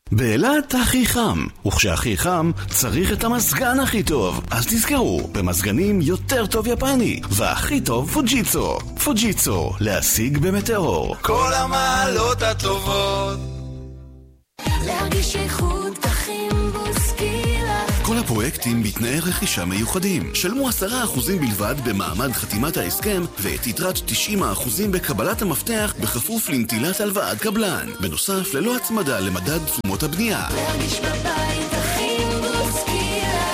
באילת הכי חם, וכשהכי חם צריך את המזגן הכי טוב. אז תזכרו, במזגנים יותר טוב יפני, והכי טוב פוג'יצו. פוג'יצו, להשיג במטאור. כל המעלות הטובות. להרגיש איכות תחים בוסקילה. כל הפרויקטים בתנאי רכישה מיוחדים. שלמו 10% בלבד במעמד חתימת ההסכם, ואת יתרת 90% בקבלת המפתח בכפוף לנטילת הלוואת קבלן. בנוסף, ללא הצמדה למדד תשומות הבנייה. להרגיש בבית תחים בוסקילה.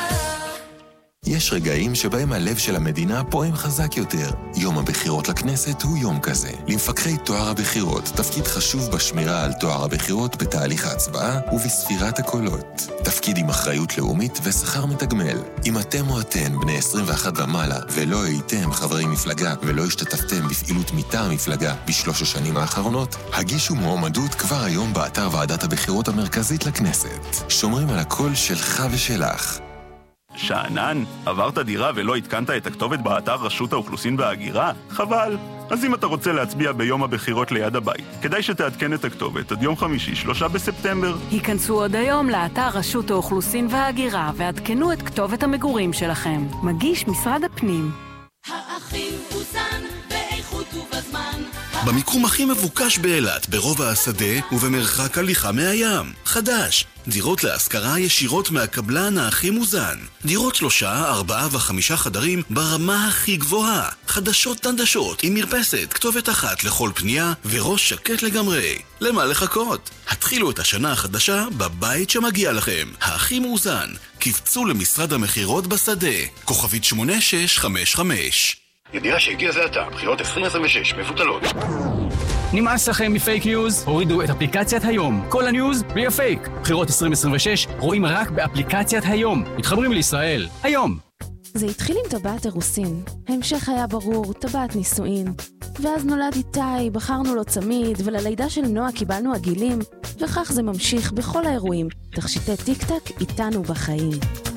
יש רגעים שבהם הלב של המדינה פועם חזק יותר. יום הבחירות לכנסת הוא יום כזה. למפקחי טוהר הבחירות תפקיד חשוב בשמירה על טוהר הבחירות בתהליך ההצבעה ובספירת הקולות. תפקיד עם אחריות לאומית ושכר מתגמל. אם אתם או אתן בני 21 ומעלה ולא הייתם חברי מפלגה ולא השתתפתם בפעילות מטעם מפלגה בשלוש השנים האחרונות, הגישו מועמדות כבר היום באתר ועדת הבחירות המרכזית לכנסת. שומרים על הקול שלך ושלך. שענן, עברת דירה ולא התקנת את הכתובת באתר רשות האוכלוסין וההגירה? חבל. אז אם אתה רוצה להצביע ביום הבחירות ליד הבית, כדאי שתעדכן את הכתובת עד יום חמישי, 3 בספטמבר. היכנסו עוד היום לאתר רשות האוכלוסין וההגירה ועדכנו את כתובת המגורים שלכם. מגיש משרד הפנים. האחים אוזן באיכות ובזמן. במיקום הכי מבוקש באילת, ברובע השדה ובמרחק הליכה מהים. חדש, דירות להשכרה ישירות מהקבלן הכי מוזן. דירות 3, 4 ו5 חדרים ברמה הכי גבוהה. חדשות דנדשות עם מרפסת, כתובת אחת לכל פנייה וראש שקט לגמרי. למה לחכות? התחילו את השנה החדשה בבית שמגיע לכם. הכי מאוזן. קבצו למשרד המחירות בשדה. כוכבית 8655. ידיעה שהגיע זה עתה, בחירות 2026 מבוטלות. נמאס לכם מפייק ניוז? הורידו את אפליקציית היום. כל הניוז בלי הפייק. בחירות 2026 רואים רק באפליקציית היום. מתחברים לישראל. היום. זה התחיל עם טבעת אירוסין. ההמשך היה ברור, טבעת נישואין. ואז נולד איתי, בחרנו לו צמיד, וללידה של נועה קיבלנו עגילים. וכך זה ממשיך בכל האירועים. תכשיטי טיק טק איתנו בחיים.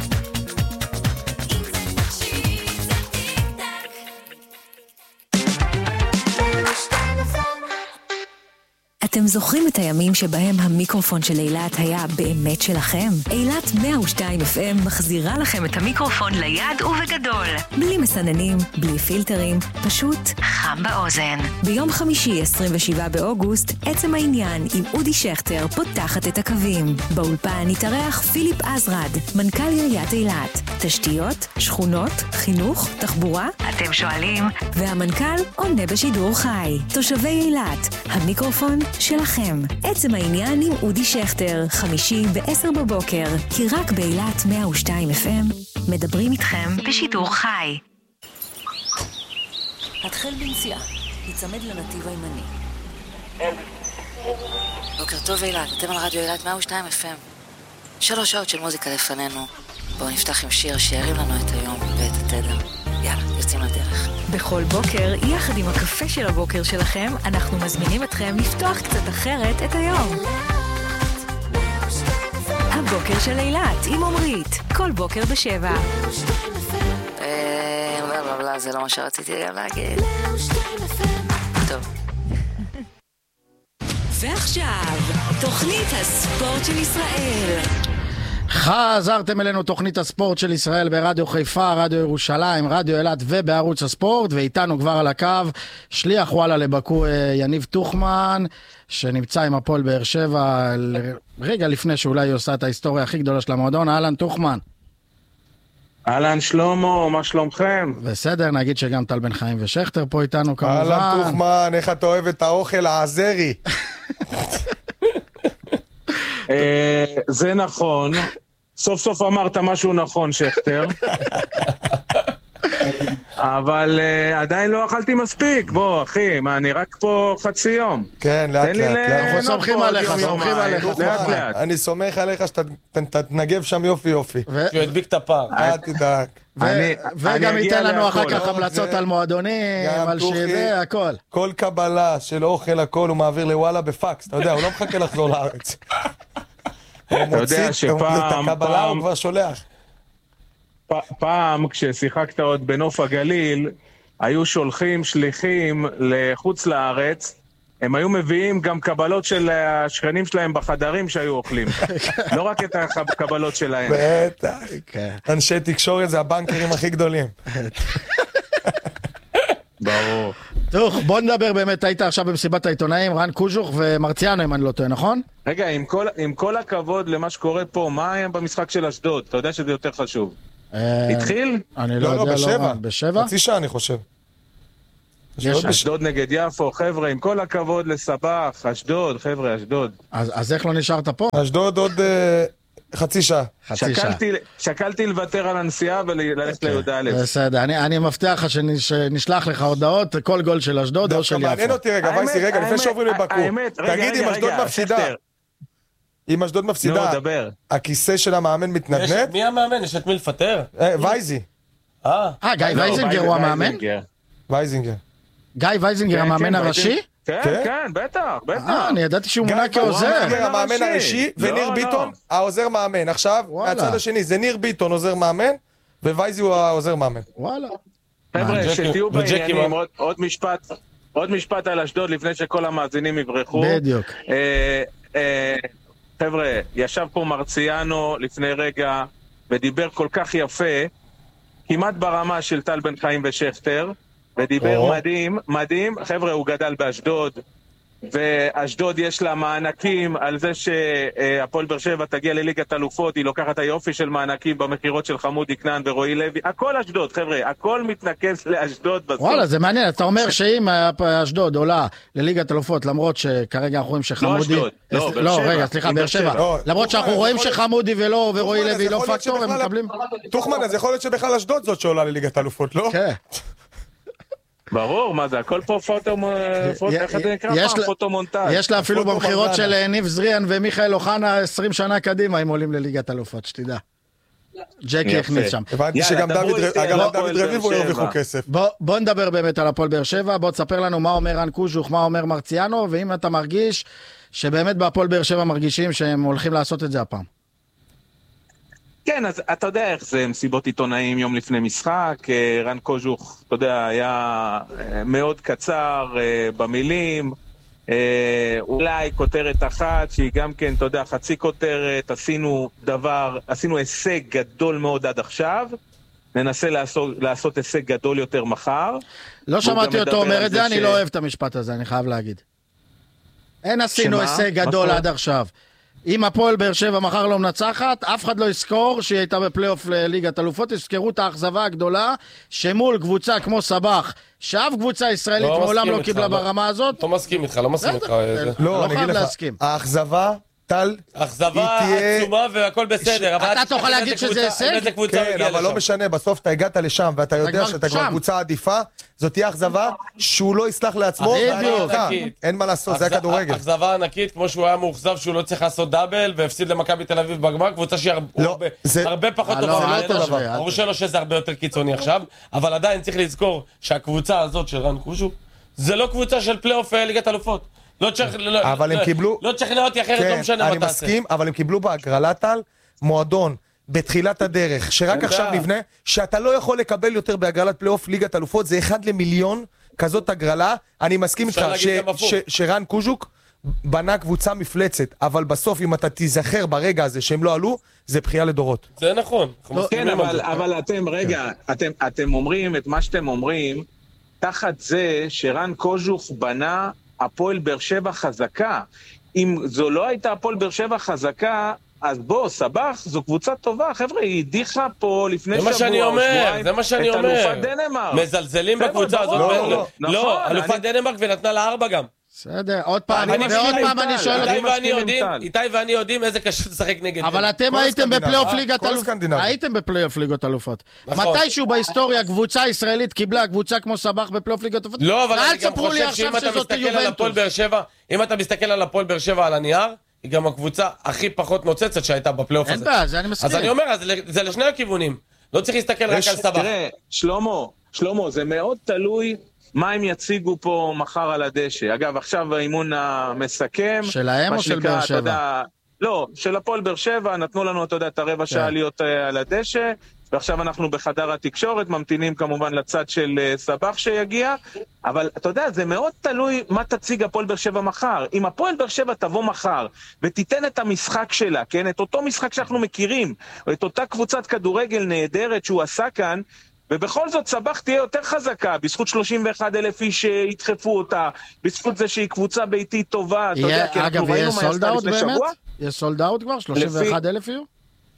אתם זוכרים את הימים שבהם המיקרופון של אילת היה באמת שלכם? אילת 102 FM מחזירה לכם את המיקרופון ליד ובגדול. בלי מסננים, בלי פילטרים, פשוט חם באוזן. ביום חמישי 27 באוגוסט, עצם העניין עם אודי שכטר פותחת את הקווים. באולפן התארח פיליפ עזרד, מנכ"ל עיריית אילת. תשתיות, שכונות, חינוך, תחבורה? אתם שואלים? והמנכ"ל עונה בשידור חי. תושבי אילת, המיקרופון שלכם. עצם העניין עם אודי שכטר, חמישי ב-10 בבוקר, כי רק באילת 102 FM מדברים איתכם בשידור חי. התחל בנסיעה, יצמד לנתיב הימני. בוקר טוב אילת, אתם על רדיו אילת 102 FM. 3 שעות של מוזיקה לפנינו. בואו נפתח עם שיר שירים לנו את היום ואת התדר. יאללה, יוצאים לדרך. בכל בוקר, יחד עם הקפה של הבוקר שלכם, אנחנו מזמינים אתכם לפתוח קצת אחרת את היום. הבוקר של אילת עם עומרית, כל בוקר ב7. זה לא מה שרציתי גם להגיד. טוב. ועכשיו, תוכנית הספורט של ישראל. חזרתם אלינו תוכנית הספורט של ישראל ברדיו חיפה, רדיו ירושלים, רדיו אילת ובערוץ הספורט, ואיתנו כבר על הקו שליח וואלה לבקו יניב תוכמן, שנמצא עם הפועל באר שבע רגע לפני שאולי היא עושה את ההיסטוריה הכי גדולה של המועדון. אהלן תוכמן. אהלן שלמה, מה שלומכם? בסדר, נגיד שגם טל בן חיים ושכטר פה איתנו כמובן. אהלן תוכמן, איך אתה אוהב את האוכל העזרי? זה נכון, סוף סוף אמרת משהו נכון שכטר, אבל עדיין לא אכלתי מספיק. בוא אחי, מה, אני רק פה חצי יום. כן, לאט לאט, אנחנו סומכים עליך, אני סומך עליך שאתה תנגב שם יופי יופי, שהוא ידביק את הפער, אל תדאג. וגם ייתן לנו אחר כך המלצות על מועדונים, על שיבה, הכל. כל קבלה של אוכל הכל הוא מעביר לוואלה בפקס, אתה יודע, הוא לא מחכה לחזור לארץ. אתה יודע שפעם, את הקבלה הוא כבר שולח. פעם כששיחקת עוד בנוף הגליל, היו שולחים שליחים לחוץ לארץ הם היו מביאים גם קבלות של השכנים שלהם בחדרים שהיו אוכלים. לא רק את הקבלות שלהם. בטח. אנשי תקשורת זה הבנקרים הכי גדולים. ברור. טוב, בוא נדבר באמת, היית עכשיו במסיבת העיתונאים, רן קוז'וך ומרציאנו, אם אני לא טועה, נכון? רגע, עם כל הכבוד למה שקורה פה, מה היה במשחק של אשדוד? אתה יודע שזה יותר חשוב. התחיל? אני לא יודע, בשבע? חצי שעה אני חושב. אשדוד נגד יפו, חבר'ה, עם כל הכבוד לסבח, אשדוד, חבר'ה, אשדוד. אז איך לא נשארת פה? אשדוד עוד חצי שעה. שקלתי לוותר על הנסיעה וללכת ליהודה א'. בסדר, אני מבטיח לך שנשלח לך הודעות, כל גול של אשדוד או של יפו. מעניין אותי רגע, וייסי, רגע, לפני שעוברים לבקו. תגיד אם אשדוד מפסידה. אם אשדוד מפסידה, הכיסא של המאמן מתנדנד? מי המאמן? יש את מי לפטר? וייזי. גיא וייזינגר הוא המאמן? וייזינגר. גיא וייזינגר המאמן הראשי? כן, בטח. אני ידעתי שהוא מונה כעוזר. גיא המאמן הראשי וניר ביטון העוזר מאמן. עכשיו, מהצד השני, זה ניר ביטון עוזר מאמן, ווייזי הוא העוזר מאמן. וואלה. חבר'ה, שתהיו בעניינים, עוד משפט על אשדוד לפני שכל המאזינים יברחו. בדיוק. חבר'ה, ישב פה מרציאנו לפני רגע ודיבר כל כך יפה, כמעט ברמה של טל בן חיים ושכתר, ודיבר מדהים. חבר'ה, הוא גדל באשדוד, ואשדוד יש לה מענקים על זה שהפועל באר שבע תגיע לליגת אלופות, היא לוקחת היופי של מענקים במחירות של חמודי כנען ורועי לוי, הכל אשדוד, חבר'ה, הכל מתנקז לאשדוד בסוף. וואלה, זה מעניין, אתה אומר שאם אשדוד עולה לליגת אלופות, למרות שכרגע אנחנו רואים שחמודי... לא, רגע, סליחה, באר שבע. למרות שאנחנו רואים שחמודי ורועי לוי לא פקטור, הם מקבלים... תוכמן, אז יכול להיות שבכלל אשדוד זאת שעולה לליגת אלופות, לא? כן. ברור, מה זה? הכל פה פוטומונטאז'. יש לה אפילו במחירות של ניב זריאן ומיכאל אוחנה 20 שנה קדימה, אם עולים לליגת אלופות, שתדע. ג'קי הכניס שם. הבנתי שגם דוד רביבו ירוויחו כסף. בוא נדבר באמת על הפועל באר שבע, בוא תספר לנו מה אומר רן קוז'וך, מה אומר מרציאנו, ואם אתה מרגיש שבאמת בהפועל באר שבע מרגישים שהם הולכים לעשות את זה הפעם. כן, אז אתה יודע איך זה, מסיבות עיתונאים יום לפני משחק, רן קוז'וך, אתה יודע, היה מאוד קצר במילים, אולי כותרת אחת, שהיא גם כן, אתה יודע, חצי כותרת, עשינו הישג גדול מאוד עד עכשיו, ננסה לעשות הישג גדול יותר מחר. לא שמעתי אותו אומר את זה, אני לא אוהב את המשפט הזה, אני חייב להגיד. אין עשינו הישג גדול עד עכשיו. אם הפועל באר שבע מחר לא מנצחת, אף אחד לא יזכור שהיא הייתה בפלייאוף לליגת אלופות, יזכרו את האכזבה הגדולה שמול קבוצה כמו סבח, שאף קבוצה ישראלית מעולם לא קיבלה ברמה הזאת. לא מסכים איתך, לא מסכים איתך. לא, אני אגיד לך, האכזבה, טל, אכזבה עצומה והכל בסדר. אתה תוכל להגיד שזה הישג? כן, אבל לא משנה, בסוף אתה הגעת לשם ואתה יודע שאתה כבר קבוצה עדיפה, זאת תהיה אכזבה שהוא לא יסלח לעצמו, אין מה לעשות, זה היה כדורגל. אכזבה ענקית, כמו שהוא היה מאוכזב שהוא לא צריך לעשות דאבל והפסיד למכבי תל אביב בגמר, קבוצה שהיא הרבה פחות טובה. ברור שלא שזה הרבה יותר קיצוני עכשיו, אבל עדיין צריך לזכור שהקבוצה הזאת של רן קוז'וך זה לא קבוצה של פלייאוף ליגת אלופות. אבל הם קיבלו... לא תשכנע אותי אחרת, לא משנה מה תעשה. אני מסכים, אבל הם קיבלו בהגרלת על מועדון בתחילת הדרך, שרק עכשיו נבנה, שאתה לא יכול לקבל יותר בהגרלת פלייאוף ליגת אלופות, זה 1 למיליון כזאת הגרלה. אני מסכים איתך שרן קוז'וך בנה קבוצה מפלצת, אבל בסוף אם אתה תיזכר ברגע הזה שהם לא עלו, זה בחייה לדורות. זה נכון. כן, אבל אתם, רגע, אתם אומרים את מה שאתם אומרים, תחת זה שרן קוז'וך בנה הפועל באר שבע חזקה. אם זו לא הייתה הפועל באר שבע חזקה, אז בוא, סבח, זו קבוצה טובה. חבר'ה, היא הדיחה פה לפני שבוע או שבועיים את אלופת דנמרק. מזלזלים בקבוצה הזאת. לא, אלופת דנמרק ונתנה לה 4 גם. בסדר, עוד פעם אני שואל איתי ואני יודעים איזה קשה לשחק נגד. אבל אתם הייתם בפלייאוף ליגת אלופות. הייתם בפלייאוף ליגת אלופות. מתישהו בהיסטוריה קבוצה ישראלית קיבלה קבוצה כמו סבח בפלייאוף ליגת אלופות. לא, אבל אני גם חושב שאם אתה מסתכל על הפועל באר שבע, אם אתה מסתכל על הפועל באר שבע על הנייר, היא גם הקבוצה הכי פחות נוצצת שהייתה בפלייאוף הזה. אין בעיה, זה אני מסכים. אז אני אומר, זה לשני הכיוונים. לא צריך להסתכל רק על סבח. תראה, שלמה, זה מאוד תלוי מה הם יציגו פה מחר על הדשא. אגב, עכשיו האימון המסכם. שלהם או של באר שבע? לא, של הפועל באר שבע, נתנו לנו, אתה יודע, את הרבע שעה להיות על הדשא, ועכשיו אנחנו בחדר התקשורת, ממתינים כמובן לצד של סבח שיגיע, אבל אתה יודע, זה מאוד תלוי מה תציג הפועל באר שבע מחר. אם הפועל באר שבע תבוא מחר ותיתן את המשחק שלה, כן? את אותו משחק שאנחנו מכירים, או את אותה קבוצת כדורגל נהדרת שהוא עשה כאן, ובכל זאת סבח תהיה יותר חזקה, בזכות 31,000 איש שידחפו אותה, בזכות זה שהיא קבוצה ביתית טובה, אתה יודע, כי אנחנו ראינו מה יעשתה לפני שבוע. יש סולד אאוט כבר? 31,000 יהיו?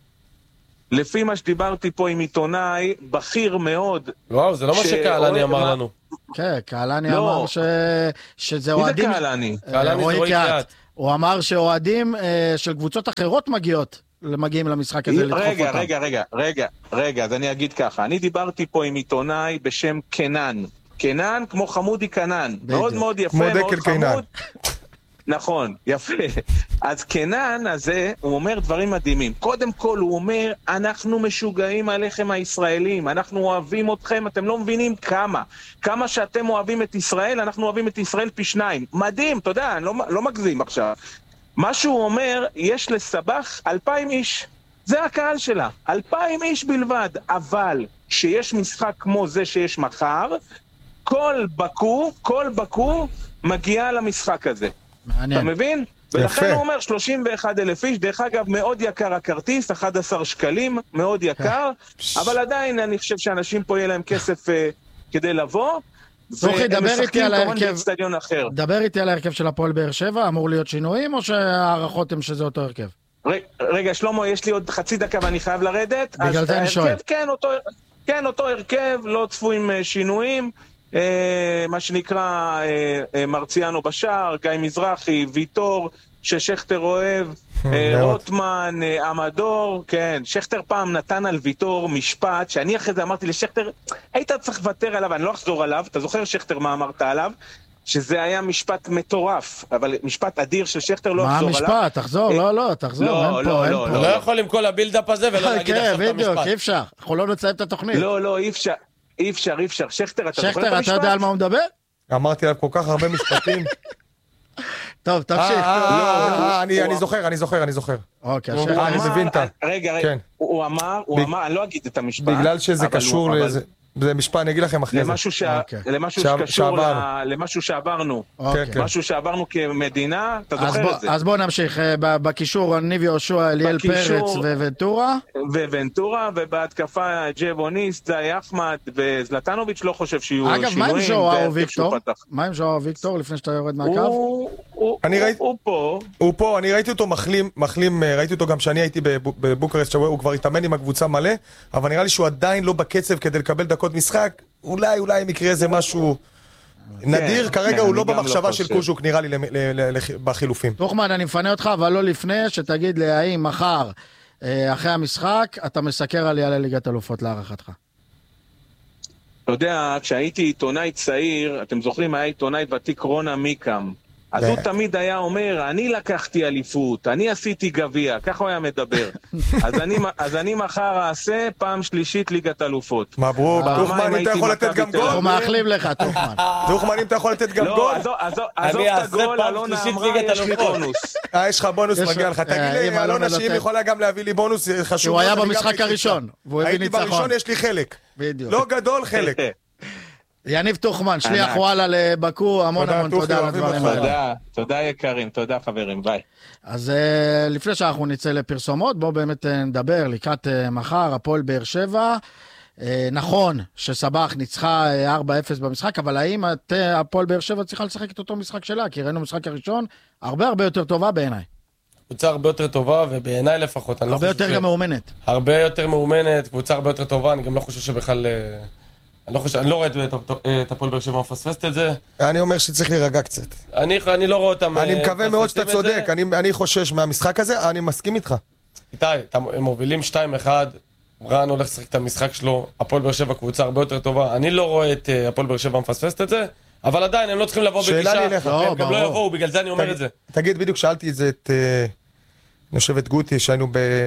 לפי מה שדיברתי פה עם עיתונאי, בכיר מאוד. וואו, זה לא מה שקהלני אמר לנו. כן, קהלני אמר שזה אוהדים... מי זה קהלני? קהלני זה רועי קהת. הוא אמר שאוהדים של קבוצות אחרות מגיעים למשחק הזה לדחוף אותם. רגע, אז אני אגיד ככה. אני דיברתי פה עם עיתונאי בשם קנן. קנן כמו חמודי קנן. מאוד מאוד יפה, מאוד חמוד. נכון, יפה. אז קנן הזה, הוא אומר דברים מדהימים. קודם כל הוא אומר, אנחנו משוגעים עליכם הישראלים, אנחנו אוהבים אתכם, אתם לא מבינים כמה. כמה שאתם אוהבים את ישראל, אנחנו אוהבים את ישראל פי 2. מדהים, אתה יודע, אני לא מגזים עכשיו. מה שהוא אומר, יש לסבח 2,000 איש. זה הקהל שלה, 2,000 איש בלבד. אבל שיש משחק כמו זה שיש מחר, כל בקו מגיע למשחק הזה. מעניין. אתה מבין? ולכן הוא אומר 31,000 איש, דרך אגב מאוד יקר הכרטיס, 11 שקלים, מאוד יקר, אבל עדיין אני חושב שאנשים פה יהיה להם כסף כדי לבוא, והם משחקים כמובן באצטדיון אחר. דבר איתי על ההרכב של הפועל באר שבע, אמור להיות שינויים או שהערכות הם שזה אותו הרכב? רגע שלמה, יש לי עוד חצי דקה ואני חייב לרדת. בגלל זה אני שואל. כן, אותו הרכב, לא צפויים שינויים. מה שנקרא מרציאנו בשער, גיא מזרחי, ויטור, ששכתר אוהב, רוטמן, עמדור, כן, שכתר פעם נתן על ויטור משפט, שאני אחרי זה אמרתי לשכתר, היית צריך לוותר עליו, אני לא אחזור עליו, אתה זוכר שכתר מה אמרת עליו? שזה היה משפט מטורף, אבל משפט אדיר של שכתר לא אחזור עליו. מה המשפט? תחזור, תחזור, אין פה. לא יכול עם כל הבילדאפ הזה ולא להגיד עכשיו את המשפט. כן, בדיוק, אי אפשר, אנחנו לא נצאים את התוכנית. לא, אי אפשר. שכתר, אתה זוכר את המשפט? אתה יודע על מה הוא מדבר? אמרתי עליו כל כך הרבה משפטים. טוב, תמשיך. אני זוכר. אוקיי, אני מבין את רגע, הוא אמר, אני לא אגיד את המשפט. בגלל שזה קשור לזה. זה משפט, אני אגיד לכם אחרי זה. למשהו שקשור למשהו שעברנו. משהו שעברנו כמדינה, אתה זוכר את זה. אז בואו נמשיך. בקישור, ניב יהושע, אליאל פרץ וונטורה. ובהתקפה ג'בוניסט, זי אחמד וזלטנוביץ' לא חושב שיהיו שינויים. אגב, מה עם ז'ואר ויקטור לפני שאתה יורד מהקו? הוא פה, אני ראיתי אותו מחלים, ראיתי אותו גם שאני הייתי בבוקרסט, הוא כבר התאמן עם הקבוצה מלא, אבל נראה לי שהוא עדיין לא בקצב כדי לקבל דקות משחק, אולי מקרה זה משהו נדיר, כרגע הוא לא במחשבה של קוז'וק נראה לי בחילופים. תוחמן, אני מפנה אותך, אבל לא לפני שתגיד לי האם מחר, אחרי המשחק, אתה מסקר על יעלה ליגת אלופות להערכתך. אתה יודע, כשהייתי עיתונאי צעיר, אתם זוכרים, היה עיתונאי ותיק רונה מיקם, אז הוא תמיד היה אומר, אני לקחתי אליפות, אני עשיתי גביע, ככה הוא היה מדבר. אז אני מחר אעשה פעם שלישית ליגת אלופות. מברוק, תוחמן, אם אתה יכול לתת גם גול. אנחנו מאחלים לך, תוחמן. תוחמן, אם אתה יכול לתת גם גול. עזוב את הגול, אלונה אמרה, יש לי בונוס. יש לך בונוס, מגיע לך. תגיד לי, אלונה, שאם יכולה גם להביא לי בונוס, חשוב. הוא היה במשחק הראשון. הייתי בראשון, יש לי חלק. לא גדול, חלק. יניב תוחמן, שליח וואלה לבקו, המון תודה על הדברים האלה. תודה יקרים, תודה חברים, ביי. אז לפני שאנחנו נצא לפרסומות, בואו באמת נדבר לקראת מחר, הפועל באר שבע. נכון שסבח ניצחה 4-0 במשחק, אבל האם הפועל באר שבע צריכה לשחק את אותו משחק שלה? כי ראינו משחק הראשון, הרבה יותר טובה בעיניי. קבוצה הרבה יותר טובה, ובעיניי לפחות. הרבה יותר גם מאומנת. הרבה יותר מאומנת, קבוצה הרבה יותר טובה, אני גם לא חושב שבכלל... אני לא רואה את הפועל באר שבע מפספסת את זה. אני אומר שצריך להירגע קצת. אני לא רואה אותם... אני מקווה מאוד שאתה צודק, אני חושש מהמשחק הזה, אני מסכים איתך. איתי, הם מובילים 2-1, רן הולך לשחק את המשחק שלו, הפועל באר שבע קבוצה הרבה יותר טובה, אני לא רואה את הפועל באר שבע מפספסת את זה, אבל עדיין הם לא צריכים לבוא בגישה, הם גם לא יבואו, בגלל זה אני אומר את זה. תגיד, בדיוק שאלתי את זה את נושבת גוטי, שהיינו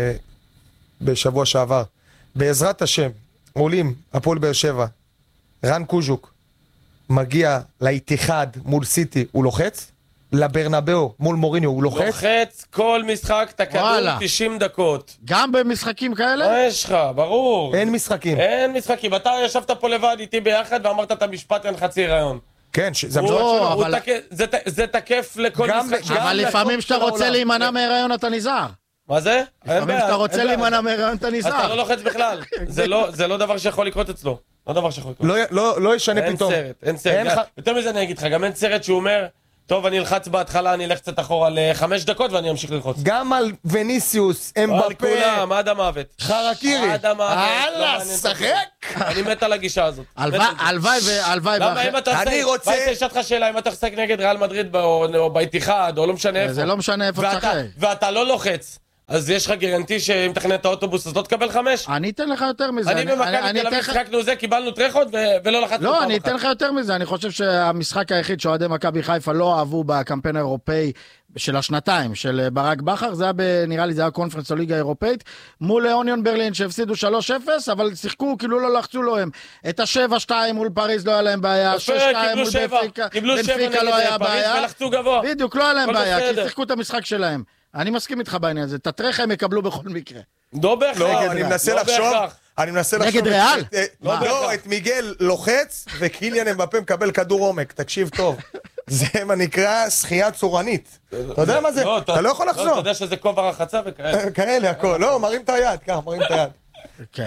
בשבוע שעבר. בעזרת השם, עולים הפועל באר שבע, רן קוז'וק מגיע לאיתיחד מול סיטי, הוא לוחץ, לברנבאו מול מוריניו, הוא לוחץ? לוחץ כל משחק, את הכדור 90 דקות. גם במשחקים כאלה? מה יש לך? ברור. אין משחקים. אין משחקים. אתה ישבת פה לבד איתי ביחד ואמרת את המשפט אין חצי רעיון. כן, זה תקף לכל משחק. אבל לפעמים שאתה רוצה להימנע מהיריון אתה נזהר. מה זה? לפעמים שאתה רוצה להימנע מהיריון אתה נזהר. אתה לא לוחץ בכלל. זה לא דבר שיכול לקרות אצלו. לא דבר שיכול לקרות. לא ישנה פתאום. אין סרט. יותר מזה אני אגיד לך, גם אין סרט שהוא אומר, טוב, אני אלחץ בהתחלה, אני אלך קצת אחורה ל5 דקות ואני אמשיך ללחוץ. גם על וניסיוס, אמבפה. על כולם, עד המוות. חרקירי. עד המוות. הלאה, שחק. אני מת על הגישה הזאת. הלוואי. למה אם אתה אני רוצה... והייתי אשאל לך שאלה, אם אתה חסק נגד ריאל מדריד או באיתיחד, או לא משנה איפה. זה לא משנה איפה תשחק. ואתה לא לוחץ. אז יש לך גרנטי שאם תכנן את האוטובוס אז לא תקבל 5? אני אתן לך יותר מזה. אני במכבי תל אביב שחקנו זה, קיבלנו טרחות ולא לחצנו. לא, אני אתן לך יותר מזה. אני חושב שהמשחק היחיד שאוהדי מכבי חיפה לא אהבו בקמפיין האירופאי של השנתיים, של ברק בכר, זה היה נראה לי זה היה קונפרנס או ליגה אירופאית, מול אוניון ברלין שהפסידו 3-0, אבל שיחקו, כאילו לא לחצו לו הם. את ה7-2 מול פריז לא היה להם בעיה, 6-2 מול בנפיקה לא היה בעיה. בדיוק, לא היה להם בעיה, כי שיחקו את המשחק שלהם. אני מסכים איתך בעניין הזה, תטרח הם יקבלו בכל מקרה. לא בהכרח. אני מנסה לחשוב. נגד ריאל? לא, את מיגל לוחץ, וקיליאן אמבפה מקבל כדור עומק, תקשיב טוב. זה מה נקרא שחייה צורנית. אתה יודע מה זה? אתה לא יכול לחזור. אתה יודע שזה כובע רחצה וכאלה. כאלה, הכל. לא, מרים את היד, ככה, מרים את היד. כן.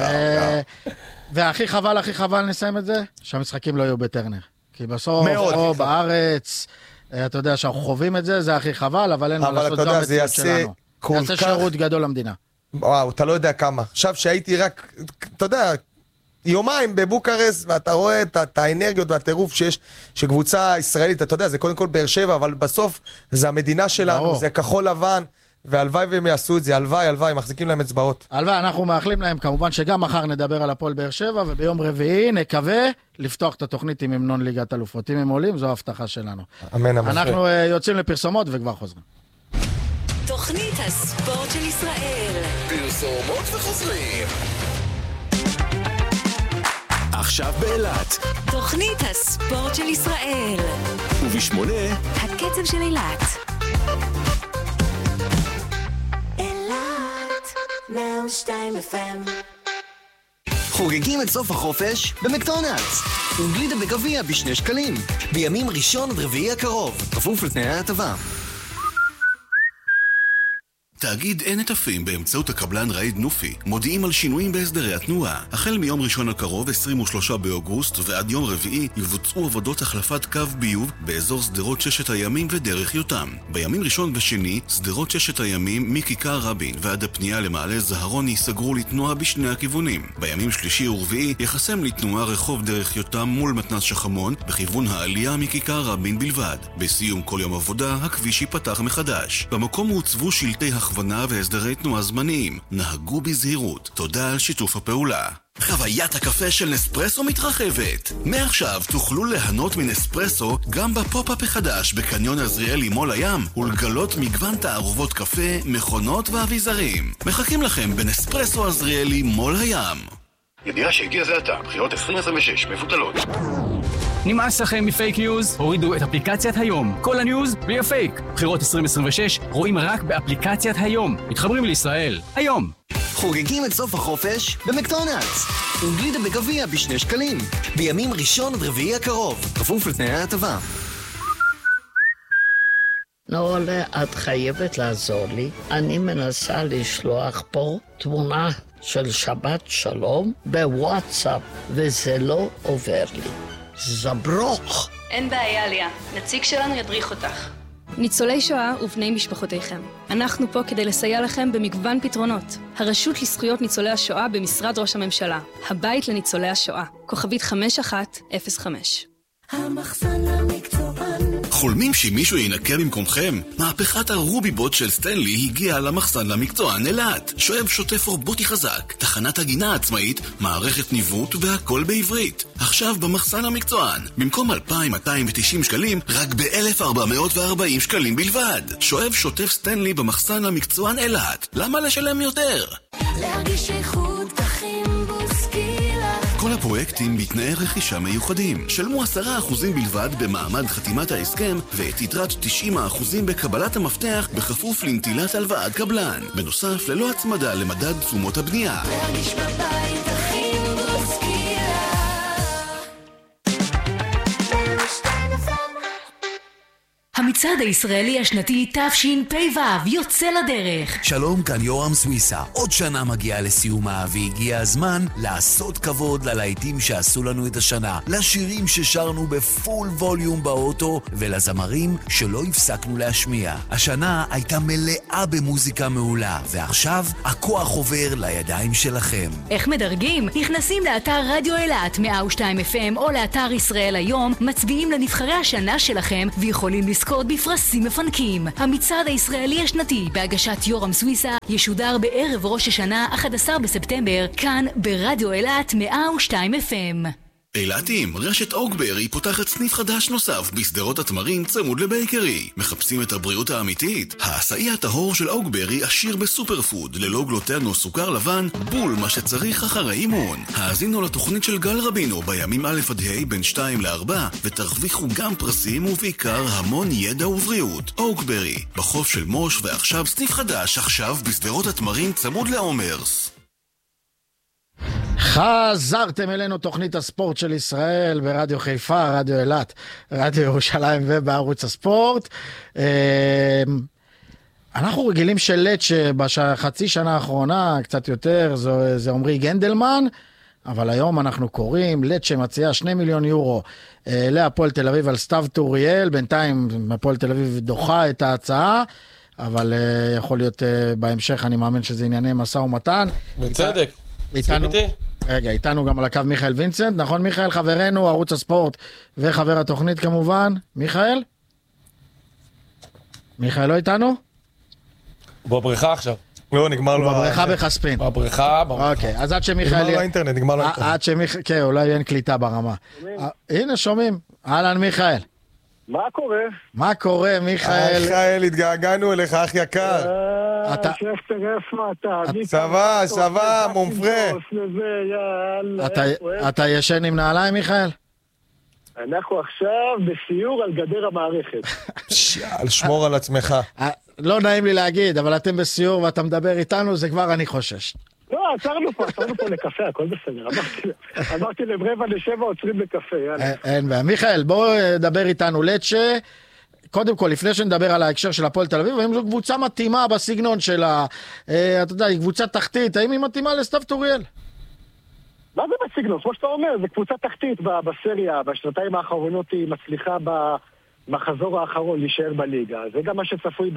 והכי חבל נסיים את זה, שהמשחקים לא יהיו בטרנר. כי בסוף, פה בארץ... אתה יודע שאנחנו חווים את זה, זה הכי חבל, אבל אין מה לעשות, זו המציאות שלנו. זה יעשה שירות גדול למדינה. וואו, אתה לא יודע כמה. עכשיו שהייתי רק, אתה יודע, יומיים בבוקרסט, ואתה רואה את האנרגיות והטירוף שיש, שקבוצה ישראלית, אתה יודע, זה קודם כל באר שבע, אבל בסוף זה המדינה שלנו, זה כחול לבן, והלוואי והם יעשו את זה, הלוואי, מחזיקים להם אצבעות. הלוואי, אנחנו מאחלים להם כמובן שגם מחר נדבר על הפועל באר שבע, וביום רביעי נקווה לפתוח את התוכנית עם המנון ליגת אלופות. אם הם עולים, זו ההבטחה שלנו. אמן. אנחנו יוצאים לפרסומות וכבר חוזרים. תוכנית הספורט של ישראל. פרסומות וחוזרים. עכשיו באילת. תוכנית הספורט של ישראל. וב8 הקצב של אילת. 102 FM. חוגגים את סוף החופש במקדונלדס. וגלידה בגביע ב2 שקלים. בימים ראשון עד רביעי הקרוב. כפוף לתנאי ההטבה. תאגיד אין נטפים באמצעות הקבלן רעיד נופי מודיעים על שינויים בהסדרי התנועה. החל מיום ראשון הקרוב 23 באוגוסט ועד יום רביעי יבוצעו עבודות החלפת קו ביוב באזור סדרות ששת הימים ודרך יותם. בימים ראשון ושני סדרות ששת הימים מכיכר רבין ועד הפנייה למעלה זהרון ייסגרו לתנועה בשני הכיוונים. בימים שלישי ורביעי יחסם לתנועה רחוב דרך יותם מול מתנ"ס שחמון בכיוון העלייה מכיכר רבין בלבד. בסיום כל יום עבודה הכביש ייפתח מחדש. במקום הוצבו שלטי הכוונה והסדרי תנועה זמניים. נהגו בזהירות. תודה על שיתוף הפעולה. חוויית הקפה של נספרסו מתרחבת. מעכשיו תוכלו ליהנות מנספרסו גם בפופ-אפ החדש בקניון עזריאלי מול הים ולגלות מגוון תערובות קפה, מכונות ואביזרים. מחכים לכם בנספרסו עזריאלי מול הים. ידיעה שהגיע זה עתה, בחירות 2026 מבוטלות. נמאס לכם מפייק ניוז? הורידו את אפליקציית היום. כל הניוז בלי הפייק. בחירות 2026 רואים רק באפליקציית היום. מתחברים לישראל. היום. חוגגים את סוף החופש במקדונלדס. וגלידה בגביע ב2 שקלים. בימים ראשון עד רביעי הקרוב. כפוף לתנאי ההטבה. נורלה, את חייבת לעזור לי. אני מנסה לשלוח פה תמונה של שבת שלום בוואטסאפ, וזה לא עובר לי. זברוך. אין בעיה, ליה. נציג שלנו ידריך אותך. ניצולי שואה ובני משפחותיכם. אנחנו פה כדי לסייע לכם במגוון פתרונות. הרשות לזכויות ניצולי השואה במשרד ראש הממשלה. הבית לניצולי השואה. כוכבית 5105. המחסן למקצוען. חולמים שמישהו ינקה במקומכם? מהפכת הרוביבוט של סטנלי הגיעה למחסן למקצוען אילת. שואב שוטף רובוטי חזק, תחנת הגינה עצמאית, מערכת ניווט והכל בעברית. עכשיו במחסן המקצוען, במקום 2,290 שקלים, רק ב-1,440 שקלים בלבד. שואב שוטף סטנלי במחסן המקצוען אילת. למה לשלם יותר? להרגיש איכות תכים בוסקילה. כל הפרויקטים בתנאי רכישה מיוחדים. שלמו 10% בלבד במעמד חתימת ההסכם, ואת יתרת 90% בקבלת המפתח בכפוף לנטילת הלוואת קבלן. בנוסף, ללא הצמדה למדד תשומות הבנייה. להרגיש בבית הכי מושכילה. המצעד הישראלי השנתי תשפ"ו יוצא לדרך. שלום, כאן יורם סוויסה. עוד שנה מגיעה לסיומה, והגיע הזמן לעשות כבוד ללהיטים שעשו לנו את השנה, לשירים ששרנו בפול ווליום באוטו, ולזמרים שלא הפסקנו להשמיע. השנה הייתה מלאה במוזיקה מעולה, ועכשיו הכוח עובר לידיים שלכם. איך מדרגים? נכנסים לאתר רדיו אילת 102 FM או לאתר ישראל היום, מצביעים לנבחרי השנה שלכם ויכולים לזכות בפרסים מפנקים. המצעד הישראלי השנתי בהגשת יורם סוויסה ישודר בערב ראש השנה 11 בספטמבר כאן ברדיו אילת 102 FM. אילתים, רשת אוגברי פותחת סניף חדש נוסף בסדרות התמרים צמוד לבייקרי. מחפשים את הבריאות האמיתית? העשאי הטהור של אוגברי עשיר בסופר פוד, ללא גלוטן או סוכר לבן, בול מה שצריך אחרי אימון. האזינו לתוכנית של גל רבינו בימים א' עד ה' בין 2 ל-4 ותרוויחו גם פרסים ובעיקר המון ידע ובריאות. אוגברי, בחוף של מוש, ועכשיו סניף חדש עכשיו בסדרות התמרים צמוד לאומרס. חזרתם אלינו, תוכנית הספורט של ישראל ברדיו חיפה, רדיו אילת, רדיו ירושלים ובערוץ הספורט. אנחנו רגילים שלט שבחצי שנה האחרונה, קצת יותר, זה עומרי גנדלמן, אבל היום אנחנו קוראים לט שמציעה 2 מיליון יורו להפועל תל אביב על סתיו טוריאל. בינתיים הפועל תל אביב דוחה את ההצעה, אבל יכול להיות בהמשך, אני מאמין שזה ענייני משא ומתן. בצדק. איתנו גם על הקו מיכאל וינסנט, נכון מיכאל? חברנו, ערוץ הספורט וחבר התוכנית כמובן. מיכאל? מיכאל לא איתנו? בבריכה עכשיו. לא, נגמר לו. בבריכה בחספין. בבריכה. אוקיי, אז עד שמיכאל... נגמר לו האינטרנט, נגמר לו האינטרנט. עד שמיכאל... כן, אולי אין קליטה ברמה. הנה, שומעים. אהלן מיכאל. מה קורה? מה קורה מיכאל? מיכאל, התגעגענו אליך, אח יקר. שפטר, איפה אתה? סבא, מומפרה. אתה ישן עם נעליים מיכאל? אנחנו עכשיו בסיור על גדר המערכת. שמור על עצמך. לא נעים לי להגיד, אבל אתם בסיור ואתה מדבר איתנו, זה כבר אני חושש. לא, עצרנו פה לקפה, הכל בסדר. אמרתי לברבע לשבע, עוצרים לקפה, יאללה. אין בעיה. מיכאל, בוא דבר איתנו לצ'ה. קודם כל, לפני שנדבר על ההקשר של הפועל תל אביב, האם זו קבוצה מתאימה בסגנון שלה, אתה יודע, היא קבוצה תחתית, האם היא מתאימה לסתיו טוריאל? מה זה בסגנון? כמו שאתה אומר, זה קבוצה תחתית בסריה, בשנתיים האחרונות היא מצליחה במחזור האחרון להישאר בליגה. זה גם מה שצפוי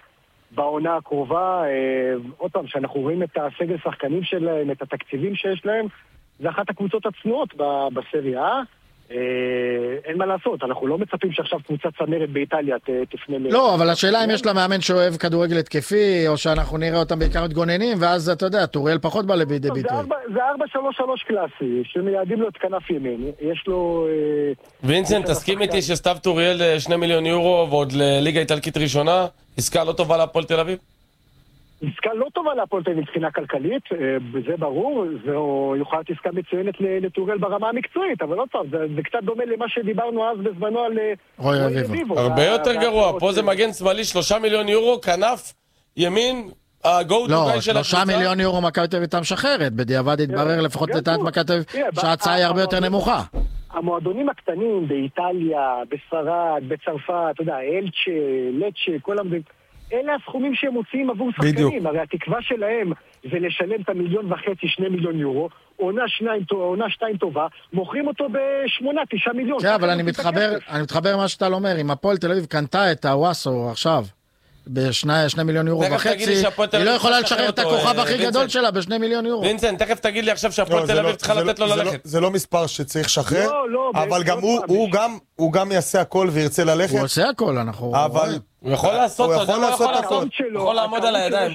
בעונה הקרובה. עוד פעם, שאנחנו רואים את הסגל שחקנים שלהם, את התקציבים שיש להם, זה אחת הקבוצות הצנועות בסריה. אין מה לעשות, אנחנו לא מצפים שעכשיו קבוצת צמרת באיטליה תפנה... לא, אבל השאלה אם יש לה מאמן שאוהב כדורגל התקפי, או שאנחנו נראה אותם בעיקר מתגוננים, ואז אתה יודע, טוריאל פחות בא לידי ביטוי. זה 4-3-3 קלאסי, שמייעדים לו את כנף ימין, יש לו... וינסנט, תסכים איתי שסתיו טוריאל 2 מיליון יורו, ועוד לליגה איטלקית ראשונה, עסקה לא טובה להפועל תל אביב? עסקה לא טובה להפועל תל אביב מבחינה כלכלית, זה ברור, זה יוכל להיות עסקה מצוינת לטוריאל ברמה המקצועית, אבל עוד פעם, זה קצת דומה למה שדיברנו אז בזמנו על רוי רביבו. הרבה יותר גרוע, פה זה מגן שמאלי, 3 מיליון יורו, כנף, ימין, ה-go-to guy של הקבוצה. 3 מיליון יורו מכבי תל אביב הייתה משחררת, בדיעבד התברר לפחות לטענת מכבי תל אביב שההצעה היא הרבה יותר נמוכה. המועדונים הקטנים באיטליה, בספרד, בצרפת, אתה יודע, אלצ'ה, לצ'ה, כל המדינות, אלה הסכומים שהם מוציאים עבור שחקנים. הרי התקווה שלהם זה לשלם את 1.5 מיליון, 2 מיליון יורו, עונה 2 טובה, מוכרים אותו ב8-9 מיליון. כן, אבל אני מתחבר מה שאתה אומר, אם הפועל תל אביב קנתה את הוואסו עכשיו, ב2 מיליון יורו וחצי, היא לא יכולה לשחרר את הכוכב הכי גדול שלה ב2 מיליון יורו. וינסנט, תכף תגיד לי עכשיו שהפועל תל אביב צריכה לתת לו ללכת. זה לא מספר שצריך לשחרר, אבל גם הוא גם יעשה הכל וירצה ללכת. הוא עושה הכל, אנחנו רואים. הוא יכול לעשות, הוא יכול לעמוד על הידיים.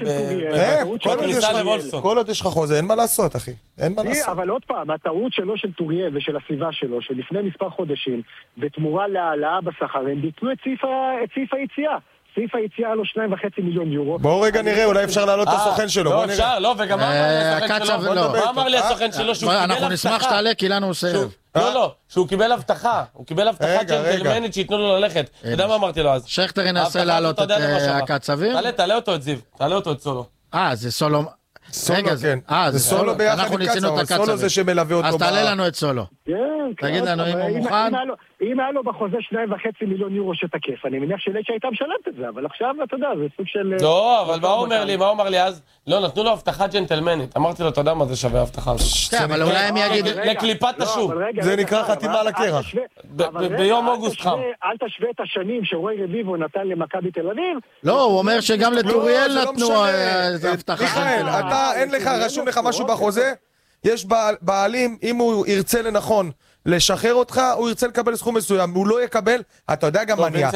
כל עוד יש לך חוזה, אין מה לעשות, אחי. אין מה לעשות. אבל עוד פעם, הטעות שלו של טוריאל ושל הסביבה שלו, שלפני מספר חודשים, בתמורה להעלאה בשכר, הם ביטלו את סעיף היציאה. סעיף היציאה לו 2.5 מיליון יורו. בואו רגע נראה, אולי אפשר להעלות את הסוכן שלו. לא, אפשר, לא, וגם מה אמר לי הסוכן שלו שהוא קיבל הבטחה? אנחנו נשמח שתעלה, כי לנו סרב. לא, שהוא קיבל הבטחה. הוא קיבל הבטחה ג'נטלמנית שייתנו לו ללכת. אתה יודע מה אמרתי לו אז? שכטר ינסה להעלות את הקצבים? תעלה אותו את זיו, תעלה אותו את סולו. זה סולו. סולו, כן. זה סולו ביחד עם קצב, סולו זה שמלווה אותו. אז תעלה לנו את סולו. כן, תגיד לנו אם הוא מוכן. אם היה לו בחוזה 2.5 מיליון יורו שתקף, אני מניח שלצ'ה הייתה משלמת את זה, אבל עכשיו, אתה יודע, זה סוג של... לא, אבל מה הוא אומר לי אז? לא, נתנו לו הבטחה ג'נטלמנית. אמרתי לו, אתה יודע מה זה שווה הבטחה הזאת? כן, אבל אולי הם יגידו... לקליפת השום. זה נקרא חתימה על הקרח. ביום אוגוסט חם. אל תשווה את השנים שרוי רביבו נתן למכבי תל אביב. לא, הוא אומר שגם לטוריאל נתנו הבטחה. מיכאל, אתה, אין לך, רשום לך משהו בחוזה? יש בעלים, אם הוא ירצה לנכון לשחרר אותך, הוא ירצה לקבל סכום מסוים, הוא לא יקבל, אתה יודע גם מה נהיה.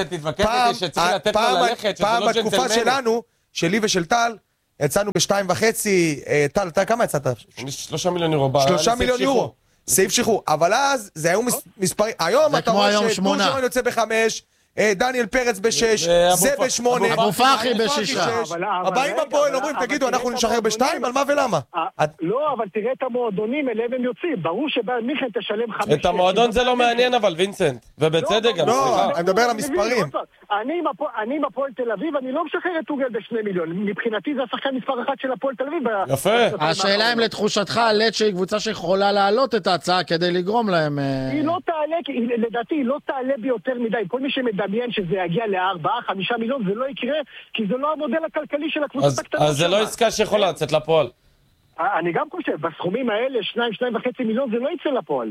פעם בתקופה שלנו, שלי ושל טל, יצאנו ב2.5, טל, אתה כמה יצאת? 3 מיליון יורו. 3 מיליון יורו, סעיף שחרור, אבל אז זה היו מספרים, היום אתה רואה שטורשמן יוצא ב5, דניאל פרץ ב6, זה ב8, אבו פחי ב6. הבאים הפועל אומרים, תגידו, אנחנו נשחרר ב2, על מה ולמה? לא, אבל תראה את המועדונים, אליהם הם יוצאים. ברור שבאן מיכן תשלם 5. את המועדון זה לא מעניין אבל, וינסנט. ובצדק גם, סליחה. אני מדבר על המספרים. אני עם הפועל תל אביב, אני לא משחרר את טוריאל ב2 מיליון. מבחינתי זה השחקן מספר 1 של הפועל תל אביב. יפה. השאלה אם לתחושתך, לצ'ה היא קבוצה שיכולה להעלות את ההצעה כדי לגרום להם... היא לא תעלה, לדעתי היא לא תעלה ביותר מדי. כל מי שמדמיין שזה יגיע ל4-5 מיליון, זה לא יקרה, כי זה לא המודל הכלכלי של הקבוצות הקטנות. אז זה לא עסקה שיכולה לצאת לפועל. אני גם חושב, בסכומים האלה, 2.5 מיליון, זה לא יצא לפועל.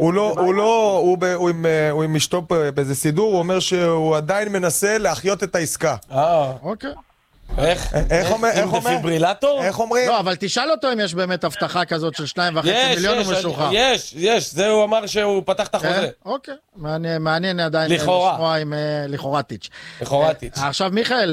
הוא עם אשתו באיזה סידור, הוא אומר שהוא עדיין מנסה להחיות את העסקה. אוקיי. איך אומר? עם דפיברילטור? איך אומרים? לא, אבל תשאל אותו אם יש באמת הבטחה כזאת של 2.5 מיליון ומשוחרר. יש, זה הוא אמר שהוא פתח את החוזה. אוקיי, מעניין עדיין לשמוע עם לכאורטיץ'. עכשיו מיכאל,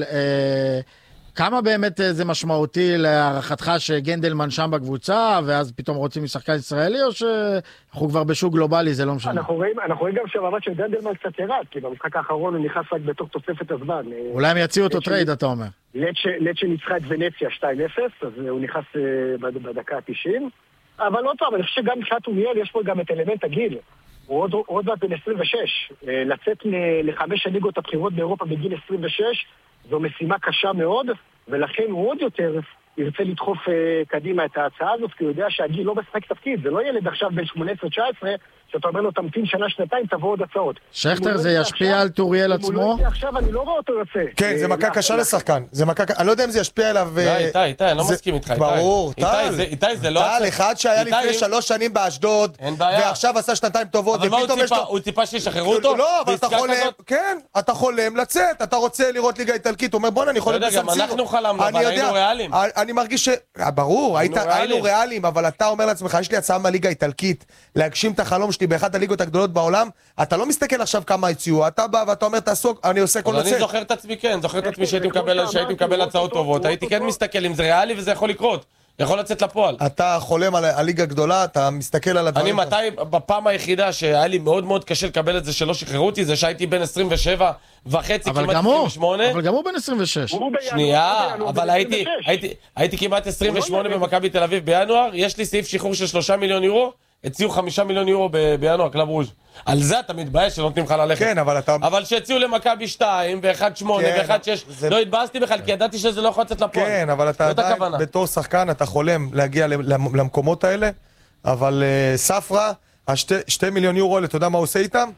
כמה באמת זה משמעותי להערכתך שגנדלמן שם בקבוצה, ואז פתאום רוצים משחקן ישראלי, או שאנחנו כבר בשוק גלובלי, זה לא משנה? אנחנו רואים גם שהמאבק של גנדלמן קצת ירד, כי במשחק האחרון הוא נכנס רק בתוך תוספת הזמן. אולי הם יציעו אותו טרייד, אתה אומר. לצ'ה ניצחה את ונציה 2-0, אז הוא נכנס בדקה ה-90. אבל עוד פעם, אני חושב שגם מבחינת אוריאל יש פה גם את אלמנט הגיל. הוא עוד מעט בן 26. לצאת ל5 הליגות הבכירות באירופה בגיל 26, זו משימה קשה מאוד, ולכן הוא עוד יותר ירצה לדחוף קדימה את ההצעה הזאת, כי הוא יודע שהגיל לא משחק תפקיד, זה לא ילד עכשיו בין 18-19, שאתה אומר לו תמתין שנה-שנתיים, תבוא עוד הצעות. שכטר, זה ישפיע על טוריאל עצמו? אם הוא לא יוצא עכשיו, אני לא רואה אותו יוצא. כן, זה מכה קשה לשחקן. אני לא יודע אם זה ישפיע עליו... איתי, אני לא מסכים איתך. ברור, איתי, זה לא... טל, אחד שהיה לפני 3 שנים באשדוד, ועכשיו עשה 2 טובות, אבל הוא ציפה שישחררו אותו? לא, אבל אתה חולם, כן, אתה חולם לצאת, אתה רוצה לראות ליגה איטלקית, הוא אומר בוא אני חולם בסן סירו. אנחנו חלמנו, אבל היינו ריאליים. אני מרגיש ש... ברור, היינו ריאליים, אבל אתה אומר לעצמך, יש לי הצעה מהליגה האיטלקית, להגשים את החלום שלי באחת הליגות הגדולות בעולם, אתה לא מסתכל עכשיו כמה הציעו, אתה בא ואתה אומר תעסוק, אני עושה כל נוצא. אני זוכר את עצמי, כן, זוכר את עצמי שהייתי מקבל הצעות טובות, הייתי כן מסתכל אם זה ריאלי וזה יכול לקרות. יכול לצאת לפועל. אתה חולם על הליגה הגדולה, אתה מסתכל על הדברים. אני מתי, בפעם היחידה שהיה לי מאוד מאוד קשה לקבל את זה שלא שחררו אותי, זה שהייתי בן 27 וחצי, כמעט 28. אבל גם הוא בן 26. שנייה, אבל הייתי כמעט 28 במכבי תל אביב בינואר, יש לי סעיף שחרור של 3 מיליון יורו, הציעו 5 מיליון יורו בינואר, קלאב רוז'. על זה אתה מתבייש שלא נותנים לך ללכת. כן, אבל אתה... אבל שהציעו למכבי 2 ו1-8 ו1-6, לא התבאסתי בכלל, כי ידעתי שזה לא יכול לצאת לפועל. כן, אבל אתה עדיין, בתור שחקן, אתה חולם להגיע למקומות האלה, אבל ספרה, 2 מיליון יורו, אתה יודע מה הוא עושה איתם?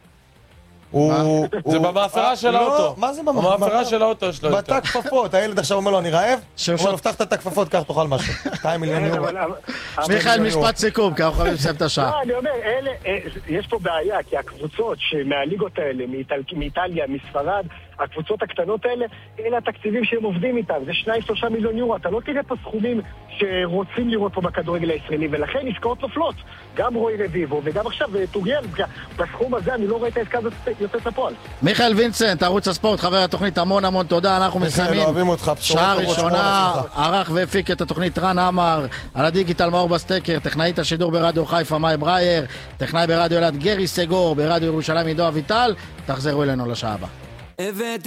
זה במאפרה של האוטו. מה זה במאפרה של האוטו שלו? בתא כפפות, הילד עכשיו אומר לו אני רעב, הוא אומר לו פתחת את הכפפות, כך תאכל משהו. 2 מיליון יורו. מיכאל, משפט סיכום, כי אנחנו יכולים לסיים את השעה. לא, אני אומר, יש פה בעיה, כי הקבוצות מהליגות האלה, מאיטליה, מספרד, הקבוצות הקטנות האלה, אלה התקציבים שהם עובדים איתם, זה 2-3 מיליון יורו, אתה לא תראה פה סכומים שרוצים לראות פה בכדורגל הישראלי, ולכן עסקאות נופלות, גם רוי רביבו וגם עכשיו טוריאל, בסכום הזה אני לא רואה את העסקה הזאת יוצאת לפועל. מיכאל וינסנט, ערוץ הספורט, חבר התוכנית, המון תודה, אנחנו מסיימים. שעה ראשונה, ערך והפיק את התוכנית רן עמר, על הדיגיטל מאור בסטקר, טכנאית השידור ברדיו חיפה מאי ברייר, טכנאי ברדיו אלעד גרי סגור, ברדיו ירושלים עידו אביטל, תחזרו אלינו לשעה הבאה.